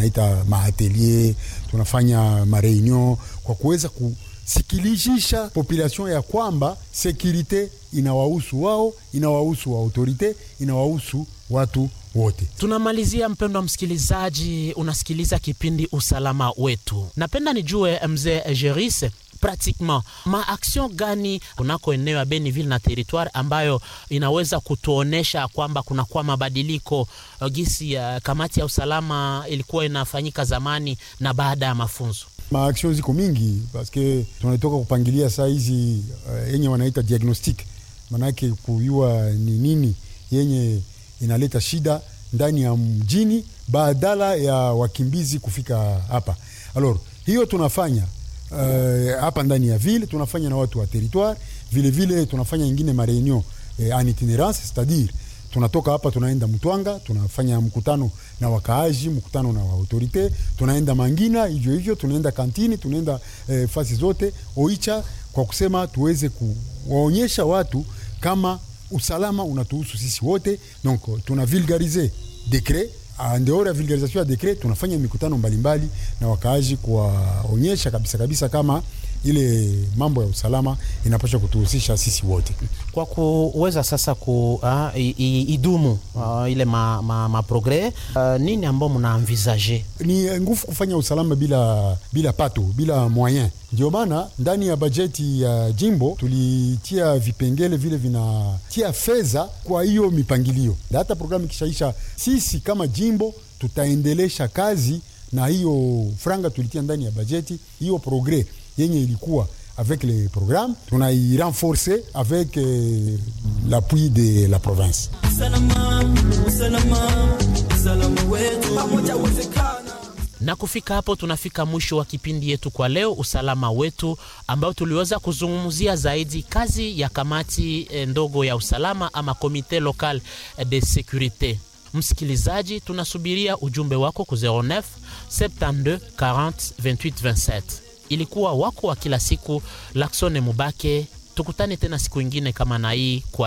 tunaita maatelier, tunafanya mareunion kwa kuweza kusikilishisha population ya kwamba securite inawahusu wao, inawahusu wa autorite, inawahusu watu wote. Tunamalizia mpendwa msikilizaji, unasikiliza kipindi Usalama Wetu. Napenda nijue mzee Jeris, pratiquement maaction gani kunako eneo ya Beniville na territoire ambayo inaweza kutuonesha kwamba kuna kwa mabadiliko gisi ya kamati ya usalama ilikuwa inafanyika zamani na baada ya mafunzo? Maaction ziko mingi parce tunatoka kupangilia saa hizi yenye wanaita diagnostic, manake kujua ni nini yenye inaleta shida ndani ya mjini badala ya wakimbizi kufika hapa. Alors hiyo tunafanya hapa ndani ya ville, tunafanya na watu wa territoire, vile vile tunafanya nyingine ma réunion en itinérance, c'est-à-dire tunatoka hapa tunaenda Mtwanga, tunafanya mkutano na wakaaji, mkutano na autorite, tunaenda Mangina, hivyo tunaenda kantini, tunaenda fasi zote Oicha, kwa kusema tuweze kuwaonyesha watu kama usalama unatuhusu sisi wote. Donc tuna vulgariser décret. En dehors ya vulgarisation ya décret, tunafanya mikutano mbalimbali na wakaaji kuwaonyesha kabisa kama ile mambo ya usalama inapaswa kutuhusisha sisi wote. Kwa kuweza sasa idumu ile ma progrès, nini ambao mna envisager? Ni nguvu kufanya usalama bila pato, bila moyen. Ndio maana ndani ya bajeti ya jimbo tulitia vipengele vile vinatia fedha kwa hiyo mipangilio. Na hata programu kishaisha, sisi kama jimbo tutaendelesha kazi na hiyo franga tulitia ndani ya bajeti. Hiyo progrès yenye ilikuwa avec les programmes, tunai renforcer avec l'appui de la province. Na kufika hapo tunafika mwisho wa kipindi yetu kwa leo Usalama Wetu, ambao tuliweza kuzungumzia zaidi kazi ya kamati ndogo ya usalama ama comité local de sécurité. Msikilizaji, tunasubiria ujumbe wako ku 09 72 40 28 27. Ilikuwa wako wa kila siku Laksone Mubake. Tukutane tena siku ingine kama na hii kwa